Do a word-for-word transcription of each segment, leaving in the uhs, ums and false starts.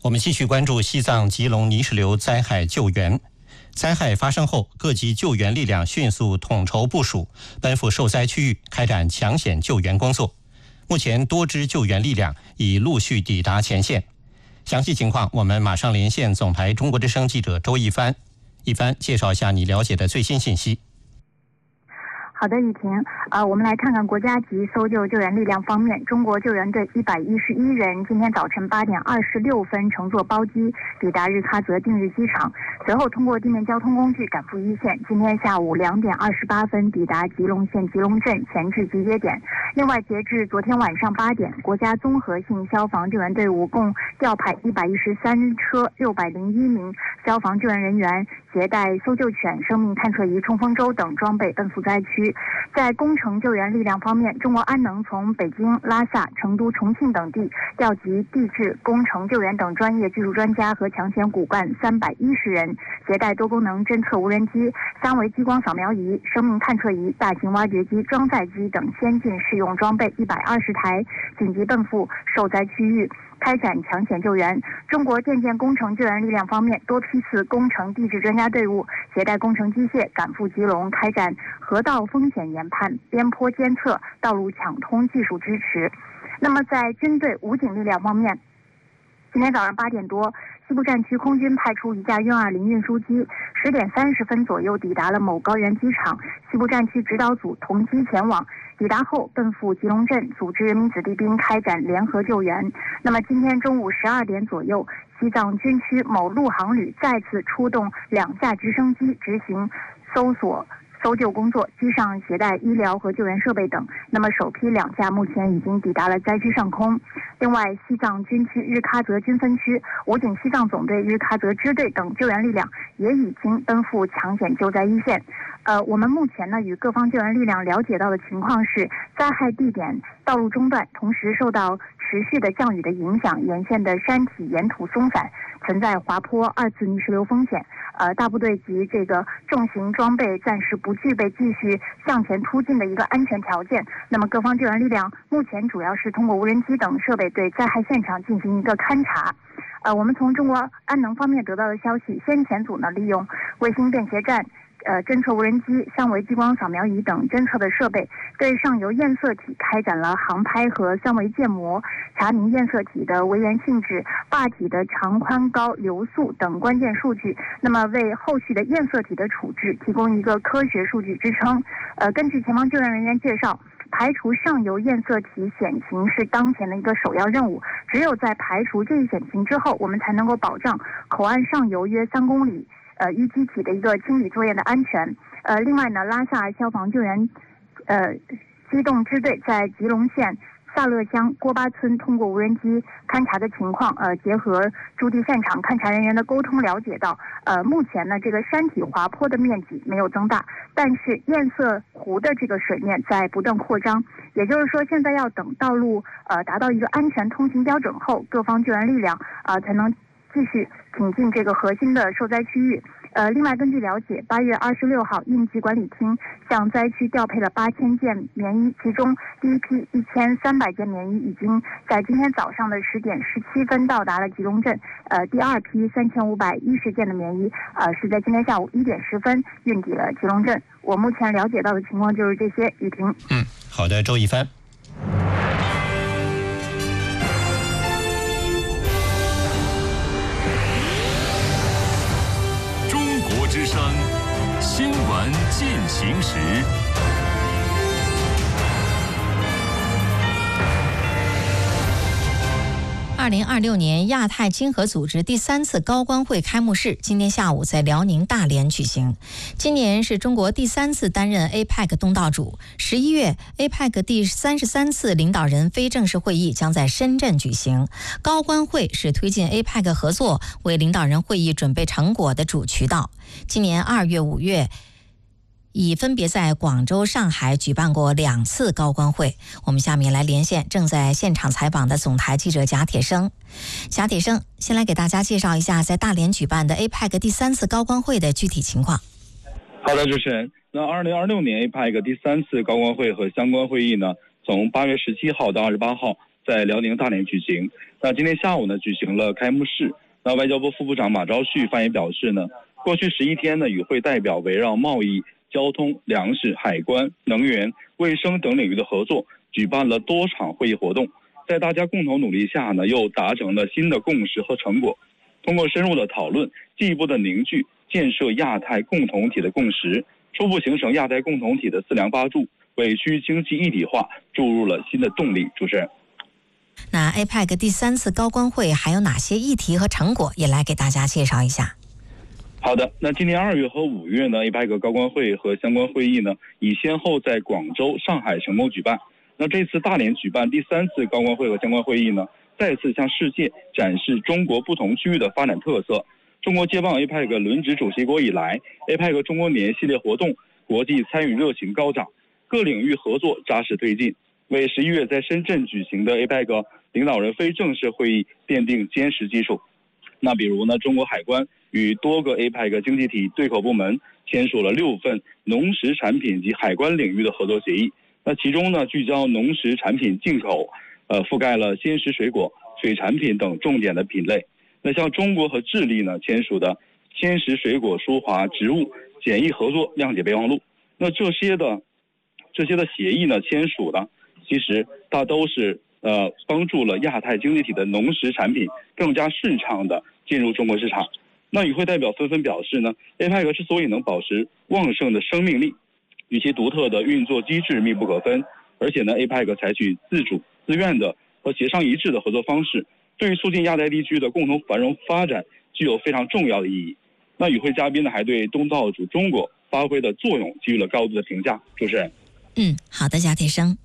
我们继续关注西藏吉隆泥石流灾害救援。灾害发生后，各级救援力量迅速统筹部署，奔赴受灾区域开展抢险救援工作。目前多支救援力量已陆续抵达前线。详细情况，我们马上连线总台中国之声记者周一帆。一帆，介绍一下你了解的最新信息。 好的，雨婷，呃，我们来看看国家级搜救救援力量方面，中国救援队一百一十一人今天早晨八点二十六分乘坐包机抵达日喀则定日机场，随后通过地面交通工具赶赴一线。今天下午两点二十八分抵达吉隆县吉隆镇前置集结点。另外，截至昨天晚上八点，国家综合性消防救援队伍共调派一百一十三车六百零一名消防救援人员，携带搜救犬、生命探测仪、冲锋舟等装备奔赴灾区。在工程救援力量方面，中国安能从北京、拉萨、成都、重庆等地调集地质、工程救援等专业技术专家和抢险骨干三百一十人，携带多功能侦测无人机、三维激光扫描仪、生命探测仪、大型挖掘机、装载机等先进适用装备一百二十台，紧急奔赴受灾区域开展抢险救援。中国电建工程救援力量方面，多批次工程地质专家队伍携带工程机械赶赴吉隆，开展河道风险研判、边坡监测、道路抢通技术支持。那么在军队武警力量方面，今天早上八点多，西部战区空军派出一架运二零运输机，十点三十分左右抵达了某高原机场，西部战区指导组同机前往。抵达后奔赴吉隆镇，组织人民子弟兵开展联合救援。那么今天中午十二点左右，西藏军区某陆航旅再次出动两架直升机执行搜索搜救工作，机上携带医疗和救援设备等。那么首批两架目前已经抵达了灾区上空。另外，西藏军区日喀则军分区、武警西藏总队日喀则支队等救援力量也已经奔赴抢险救灾一线。呃，我们目前呢与各方救援力量了解到的情况是，灾害地点道路中断，同时受到持续的降雨的影响，沿线的山体沿土松散，存在滑坡、二次泥石流风险。呃，大部队及这个重型装备暂时不具备继续向前突进的一个安全条件。那么各方救援力量目前主要是通过无人机等设备对灾害现场进行一个勘察。呃，我们从中国安能方面得到的消息，先遣组呢利用卫星便携站、呃，侦测无人机、三维激光扫描仪等侦测的设备，对上游验色体开展了航拍和三维建模，查明验色体的微源性质、坝体的长宽高、流速等关键数据，那么为后续的验色体的处置提供一个科学数据支撑。呃，根据前方救援人员介绍，排除上游验色体险情是当前的一个首要任务，只有在排除这一险情之后，我们才能够保障口岸上游约三公里呃淤积体的一个清理作业的安全。呃，另外呢，拉萨消防救援呃机动支队在吉隆县萨勒乡郭巴村通过无人机勘察的情况，呃，结合驻地现场勘察人员的沟通了解到，呃，目前呢这个山体滑坡的面积没有增大，但是堰塞湖的这个水面在不断扩张，也就是说现在要等道路呃达到一个安全通行标准后，各方救援力量啊、呃、才能继续挺进这个核心的受灾区域。呃，另外根据了解，八月二十六号，应急管理厅向灾区调配了八千件棉衣，其中第一批一千三百件棉衣已经在今天早上的十点十七分到达了吉隆镇。呃，第二批三千五百一十件的棉衣，呃，是在今天下午一点十分运抵了吉隆镇。我目前了解到的情况就是这些。雨婷， 嗯，好的，周一帆。 之声新闻进行时。 二零二六年亚太经合组织第三次高官会开幕式今天下午在辽宁大连举行。今年是中国第三次担任 A P E C 东道主。十一月 A P E C 第三十三次领导人非正式会议将在深圳举行。高官会是推进 A P E C 合作、为领导人会议准备成果的主渠道。今年二月、五月已分别在广州、上海举办过两次高官会。我们下面来连线正在现场采访的总台记者贾铁生。贾铁生，先来给大家介绍一下在大连举办的 A P E C 第三次高官会的具体情况。 好的，主持人。那二零二六年 A P E C 第三次高官会和相关会议呢，从八月十七号到二十八号在辽宁大连举行。那今天下午呢举行了开幕式。那外交部副部长马朝旭发言表示呢，过去十一天呢，与会代表围绕贸易、交通、粮食、海关、能源、卫生等领域的合作，举办了多场会议活动。在大家共同努力下呢，又达成了新的共识和成果。通过深入的讨论，进一步的凝聚建设亚太共同体的共识，初步形成亚太共同体的四梁八柱，为区域经济一体化注入了新的动力。主持人， 那 A P E C 第三次高官会还有哪些议题和成果，也来给大家介绍一下。 好的，那今年二月和五月呢 ，A P E C 高官会和相关会议呢，已先后在广州、上海成功举办。那这次大连举办第三次高官会和相关会议呢，再次向世界展示中国不同区域的发展特色。中国接棒 A P E C 轮值主席国以来 ，A P E C 中国年系列活动国际参与热情高涨，各领域合作扎实推进，为十一月在深圳举行的 A P E C 领导人非正式会议奠定坚实基础。那比如呢，中国海关与多个 A P E C 经济体对口部门签署了六份农食产品及海关领域的合作协议。那其中呢，聚焦农食产品进口，呃，覆盖了鲜食水果、水产品等重点的品类。那像中国和智利呢签署的鲜食水果输华植物检疫合作谅解备忘录。那这些的这些的协议呢签署呢，其实它都是呃帮助了亚太经济体的农食产品更加顺畅的进入中国市场。那与会代表纷纷表示呢 ，A P E C 之所以能保持旺盛的生命力，与其独特的运作机制密不可分，而且呢 ，A P E C 采取自主、自愿的和协商一致的合作方式，对于促进亚太地区的共同繁荣发展具有非常重要的意义。那与会嘉宾呢，还对东道主中国发挥的作用给予了高度的评价。主持人， 嗯，好的，贾铁生。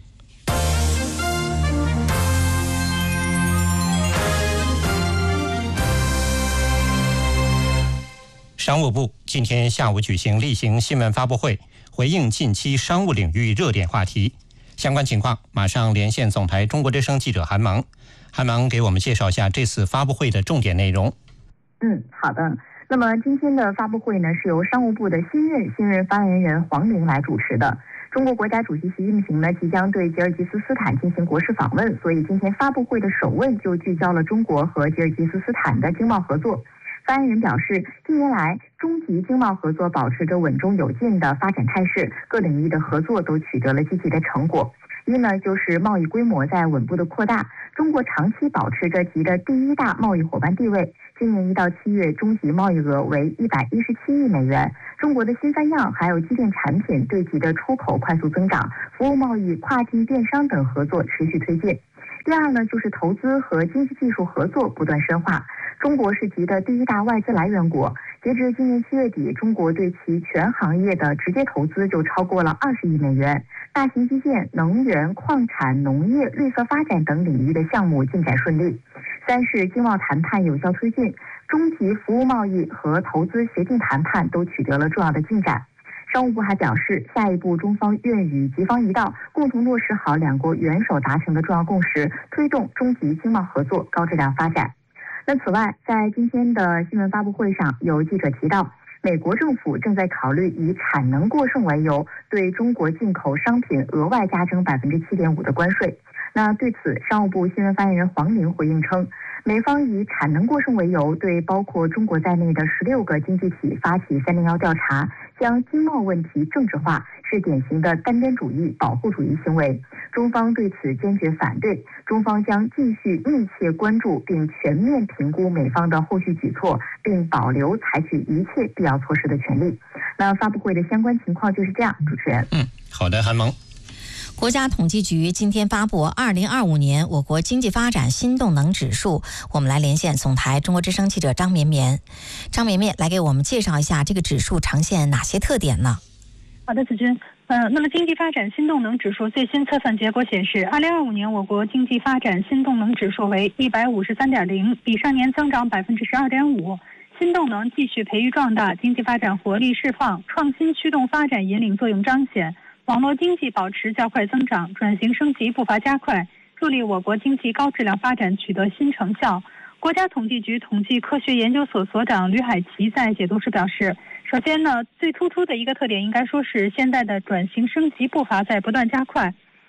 商务部今天下午举行例行新闻发布会，回应近期商务领域热点话题。相关情况，马上连线总台中国之声记者韩芒。韩芒给我们介绍一下这次发布会的重点内容。 嗯，好的。那么今天的发布会呢，是由商务部的新任新任发言人黄玲来主持的。中国国家主席习近平呢，即将对吉尔吉斯斯坦进行国事访问，所以今天发布会的首问就聚焦了中国和吉尔吉斯斯坦的经贸合作。发言人表示，近年来中吉经贸合作保持着稳中有进的发展态势，各领域的合作都取得了积极的成果。一呢，就是贸易规模在稳步的扩大，中国长期保持着吉的第一大贸易伙伴地位。今年一到七月，中吉贸易额为一百一十七亿美元。中国的新三样还有机电产品对吉的出口快速增长，服务贸易、跨境电商等合作持续推进。第二呢，就是投资和经济技术合作不断深化。中国是吉的第一大外资来源国，截至今年七月底，中国对其全行业的直接投资就超过了二十亿美元。大型基建、能源、矿产、农业、绿色发展等领域的项目进展顺利。三是经贸谈判有效推进，中吉服务贸易和投资协定谈判都取得了重要的进展。商务部还表示，下一步中方愿与吉方一道，共同落实好两国元首达成的重要共识，推动中吉经贸合作高质量发展。那此外，在今天的新闻发布会上，有记者提到，美国政府正在考虑以产能过剩为由，对中国进口商品额外加征百分之七点五的关税。那对此，商务部新闻发言人黄玲回应称，美方以产能过剩为由，对包括中国在内的十六个经济体发起三零幺调查，将经贸问题政治化，是典型的单边主义、保护主义行为。中方对此坚决反对，中方将继续密切关注并全面评估美方的后续举措，并保留采取一切必要措施的权利。那发布会的相关情况就是这样，主持人。 嗯，好的，韩萌。 国家统计局今天发布二零二五年我国经济发展新动能指数，我们来连线总台中国之声记者张绵绵。张绵绵来给我们介绍一下这个指数呈现哪些特点呢？ 好的，子君。呃，那么经济发展新动能指数最新测算结果显示，二零二五年我国经济发展新动能指数为一百五十三点零，比上年增长百分之十二点五。新动能继续培育壮大，经济发展活力释放，创新驱动发展引领作用彰显。网络经济保持较快增长，转型升级步伐加快，助力我国经济高质量发展取得新成效。国家统计局统计科学研究所所长吕海奇在解读时表示，首先呢，最突出的一个特点应该说是现在的转型升级步伐在不断加快，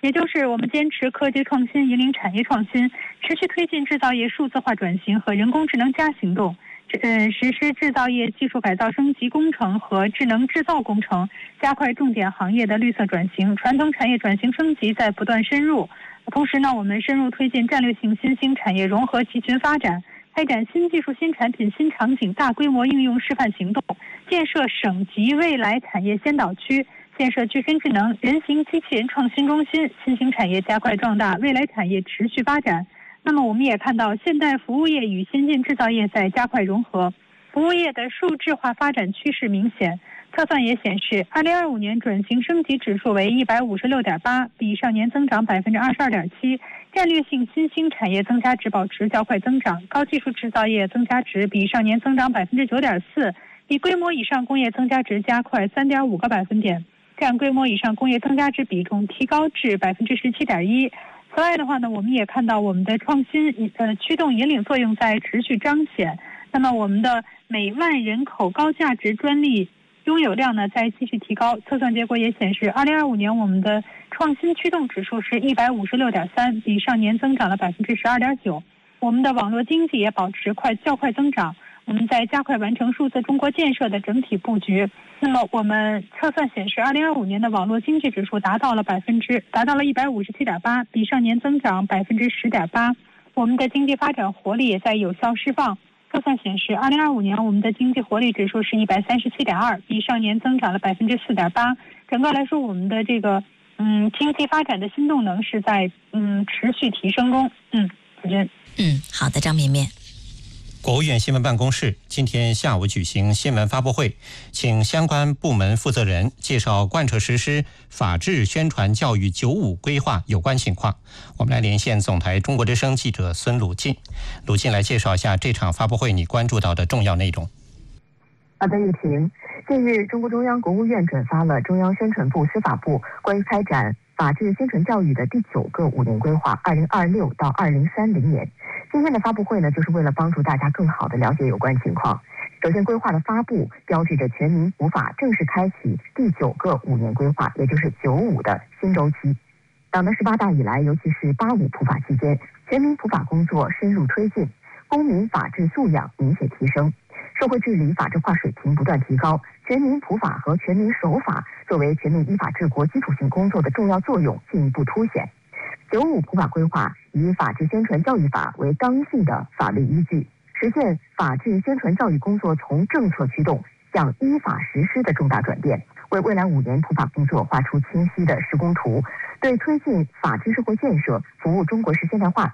也就是我们坚持科技创新引领产业创新，持续推进制造业数字化转型和人工智能加行动，呃，实施制造业技术改造升级工程和智能制造工程，加快重点行业的绿色转型，传统产业转型升级在不断深入。同时呢，我们深入推进战略性新兴产业融合集群发展，开展新技术、新产品、新场景大规模应用示范行动，建设省级未来产业先导区，建设具身智能、人形机器人创新中心，新兴产业加快壮大，未来产业持续发展。那么我们也看到，现代服务业与先进制造业在加快融合，服务业的数字化发展趋势明显。测算也显示，二零二五年转型升级指数为一百五十六点八，比上年增长百分之二十二点七。战略性新兴产业增加值保持较快增长，高技术制造业增加值比上年增长百分之九点四，比规模以上工业增加值加快三点五个百分点，占规模以上工业增加值比重提高至百分之十七点一。此外的话呢，我们也看到我们的创新呃驱动引领作用在持续彰显。那么我们的每万人口高价值专利拥有量呢在继续提高。测算结果也显示，二零二五年我们的创新驱动指数是一百五十六点三，比上年增长了百分之十二点九。我们的网络经济也保持快较快增长。我们在加快完成数字中国建设的整体布局。那么我们测算显示，二零二五年的网络经济指数达到了百分之达到了一百五十七点八，比上年增长百分之十点八。我们的经济发展活力也在有效释放。测算显示，二零二五年我们的经济活力指数是一百三十七点二，比上年增长了百分之四点八。整个来说，我们的这个嗯经济发展的新动能是在嗯持续提升中。嗯，子君。 嗯，好的，张绵绵。 国务院新闻办公室今天下午举行新闻发布会，请相关部门负责人介绍贯彻实施法治宣传教育九五规划有关情况。我们来连线总台中国之声记者孙鲁进，鲁进来介绍一下这场发布会你关注到的重要内容。 好的，玉婷。近日，中国中央、国务院转发了中央宣传部、司法部关于开展法治宣传教育的第九个五年规划（二零二六到二零三零年）。今天的发布会呢，就是为了帮助大家更好地了解有关情况。首先，规划的发布标志着全民普法正式开启第九个五年规划，也就是九五的新周期。党的十八大以来，尤其是八五普法期间，全民普法工作深入推进，公民法治素养明显提升，社会治理法治化水平不断提高，全民普法和全民守法作为全面依法治国基础性工作的重要作用进一步凸显。九五普法规划以法治宣传教育法为刚性的法律依据，实现法治宣传教育工作从政策驱动向依法实施的重大转变，为未来五年普法工作画出清晰的施工图，对推进法治社会建设、服务中国式现代化